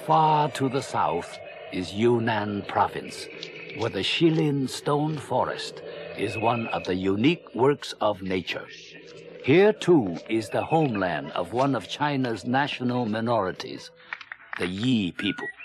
far to the south is Yunnan province, where the Shilin stone forest is one of the unique works of nature. Here, too, is the homeland of one of China's national minorities, the Yi people.